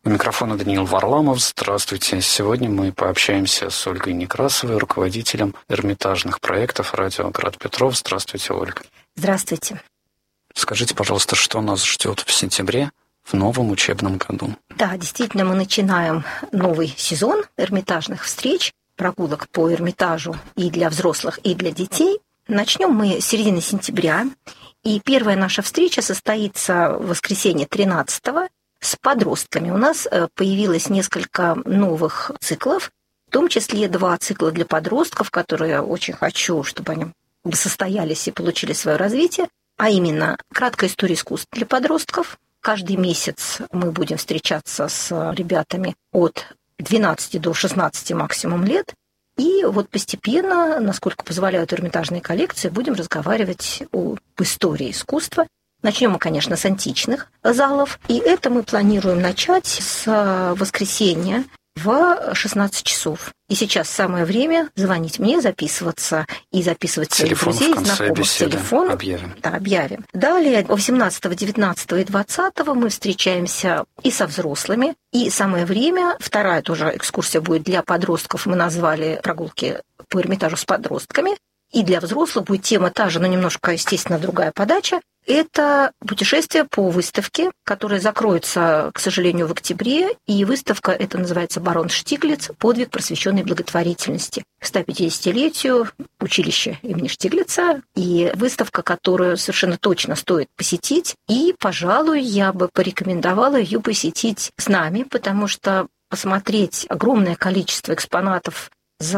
У микрофона Даниил Варламов. Здравствуйте. Сегодня мы пообщаемся с Ольгой Некрасовой, руководителем Эрмитажных проектов «Радио Град Петров». Здравствуйте, Ольга. Здравствуйте. Скажите, пожалуйста, что нас ждет в сентябре в новом учебном году? Да, действительно, мы начинаем новый сезон эрмитажных встреч, прогулок по Эрмитажу и для взрослых, и для детей. Начнем мы с середины сентября, и первая наша встреча состоится в воскресенье 13-го с подростками. У нас появилось несколько новых циклов, в том числе 2 цикла для подростков, которые я очень хочу, чтобы они состоялись и получили свое развитие, а именно краткая история искусств для подростков. Каждый месяц мы будем встречаться с ребятами от 12 до 16 максимум лет. И вот постепенно, насколько позволяют эрмитажные коллекции, будем разговаривать об истории искусства. Начнем мы, конечно, с античных залов. И это мы планируем начать с воскресенья в 16 часов. И сейчас самое время звонить мне, записываться и записывать своих друзей, знакомых. Телефон объявим. Да, объявим. Далее 18, 19 и 20 мы встречаемся и со взрослыми. И самое время, вторая тоже экскурсия будет для подростков. Мы назвали прогулки по Эрмитажу с подростками. И для взрослых будет тема та же, но немножко, естественно, другая подача. Это путешествие по выставке, которая закроется, к сожалению, в октябре. И выставка эта называется «Барон Штиглиц. Подвиг просвещенной благотворительности» к 150-летию училища имени Штиглица. И выставка, которую совершенно точно стоит посетить. И, пожалуй, я бы порекомендовала ее посетить с нами, потому что посмотреть огромное количество экспонатов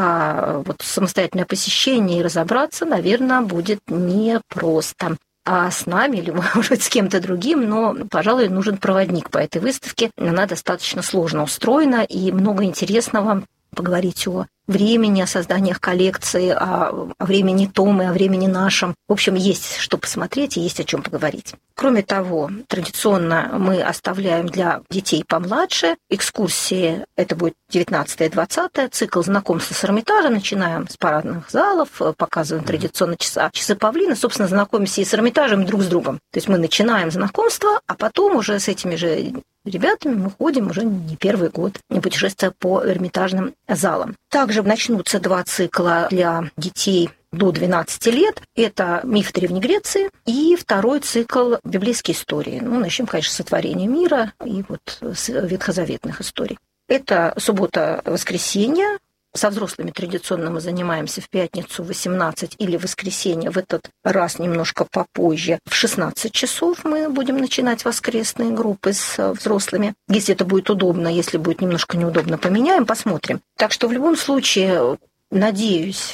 за самостоятельное посещение и разобраться, наверное, будет непросто. А с нами или, может быть, с кем-то другим, но, пожалуй, нужен проводник по этой выставке. Она достаточно сложно устроена, и много интересного поговорить о времени, о созданиях коллекции, о времени том и о времени нашем. В общем, есть что посмотреть и есть о чем поговорить. Кроме того, традиционно мы оставляем для детей помладше экскурсии. Это будет 19 и 20 цикл знакомства с Эрмитажем. Начинаем с парадных залов, показываем традиционно часы павлина. Собственно, знакомимся и с Эрмитажем, и друг с другом. То есть мы начинаем знакомство, а потом уже с этими же ребятами мы ходим уже не первый год, не путешествуя по Эрмитажным залам. Также начнутся 2 цикла для детей до 12 лет. Это «Миф Древней Греции» и второй цикл «Библейские истории». Начнем, конечно, с сотворения мира и с ветхозаветных историй. Это суббота-воскресенье. Со взрослыми традиционно мы занимаемся в пятницу в 18 или в воскресенье, в этот раз немножко попозже. В 16 часов мы будем начинать воскресные группы с взрослыми. Если это будет удобно, если будет немножко неудобно, поменяем, посмотрим. Так что в любом случае, надеюсь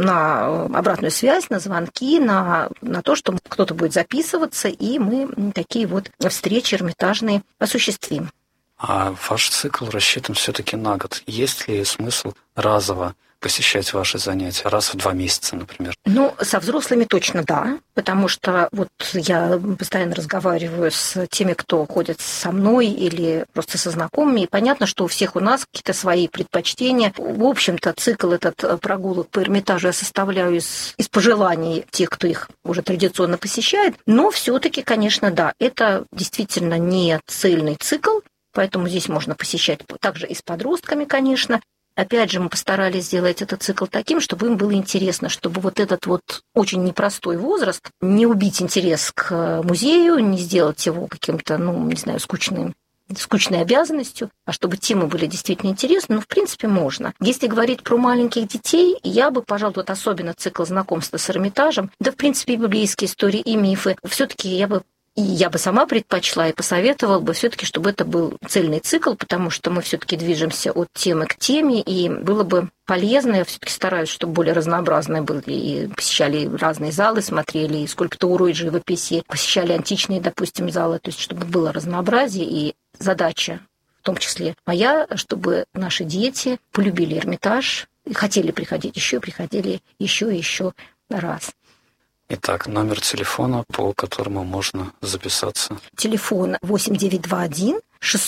на обратную связь, на звонки, на то, что кто-то будет записываться, и мы такие встречи эрмитажные осуществим. А ваш цикл рассчитан все-таки на год. Есть ли смысл разово посещать ваши занятия, раз в 2 месяца, например? Со взрослыми точно да, потому что я постоянно разговариваю с теми, кто ходит со мной или просто со знакомыми, и понятно, что у всех у нас какие-то свои предпочтения. В общем-то, цикл этот прогулок по Эрмитажу я составляю из пожеланий тех, кто их уже традиционно посещает, но все-таки, конечно, да, это действительно не цельный цикл, поэтому здесь можно посещать также и с подростками, конечно. Опять же, мы постарались сделать этот цикл таким, чтобы им было интересно, чтобы этот очень непростой возраст, не убить интерес к музею, не сделать его каким-то, скучной обязанностью, а чтобы темы были действительно интересны, в принципе, можно. Если говорить про маленьких детей, я бы, пожалуй, особенно цикл знакомства с Эрмитажем, да, в принципе, и библейские истории, и мифы, все-таки я бы сама предпочла и посоветовала бы все-таки, чтобы это был цельный цикл, потому что мы все-таки движемся от темы к теме, и было бы полезно, я все-таки стараюсь, чтобы более разнообразные были, и посещали разные залы, смотрели и скульптуру, и живопись, и посещали античные, допустим, залы, то есть чтобы было разнообразие, и задача, в том числе моя, чтобы наши дети полюбили Эрмитаж, и хотели приходить еще, приходили еще и еще раз. Итак, номер телефона, по которому можно записаться. Телефон 8921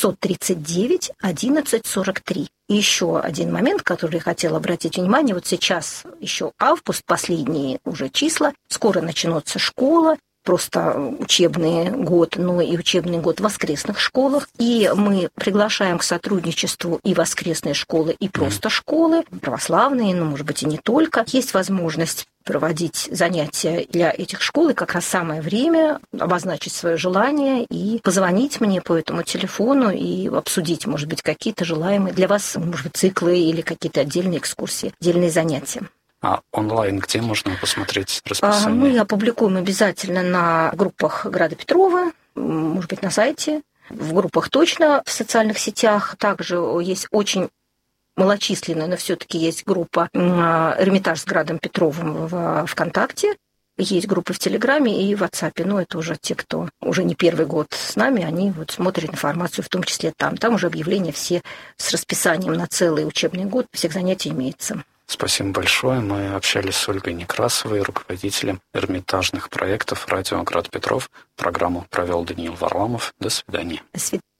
639 1143. И еще один момент, который я хотела обратить внимание. Вот сейчас еще август, последние уже числа. Скоро начнется школа. просто учебный год, но и учебный год в воскресных школах. И мы приглашаем к сотрудничеству и воскресные школы, и просто школы, православные, но, может быть, и не только. Есть возможность проводить занятия для этих школ, и как раз самое время обозначить свое желание и позвонить мне по этому телефону и обсудить, может быть, какие-то желаемые для вас, может быть, циклы или какие-то отдельные экскурсии, отдельные занятия. А онлайн где можно посмотреть расписание? Мы опубликуем обязательно на группах Града Петрова, может быть, на сайте, в группах точно, в социальных сетях. Также есть очень малочисленная, но все-таки есть группа «Эрмитаж с Градом Петровым» в ВКонтакте. Есть группы в Телеграме и в WhatsApp. Но это уже те, кто уже не первый год с нами, они вот смотрят информацию, в том числе там. Там уже объявления все с расписанием на целый учебный год всех занятий имеется. Спасибо большое. Мы общались с Ольгой Некрасовой, руководителем эрмитажных проектов радио «Град Петров». Программу провел Даниил Варламов. До свидания. До свидания.